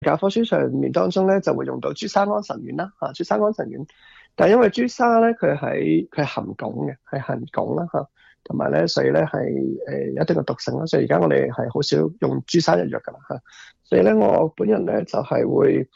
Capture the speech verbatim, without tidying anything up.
教科書上面當中咧就會用到珠沙安神丸啦，嚇珠沙安神丸。但係因為珠沙咧佢係佢係含汞嘅，係含汞啦嚇，同埋咧所以咧係誒有一定嘅毒性啦，所以而家我哋係好少用珠沙一藥㗎啦嚇。所以咧我本人咧就係會